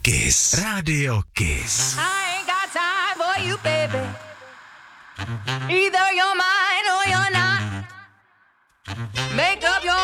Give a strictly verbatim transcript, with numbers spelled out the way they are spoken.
Kiss. Radio Kiss. I ain't got time for you, baby. Either you're mine or you're not. Make up your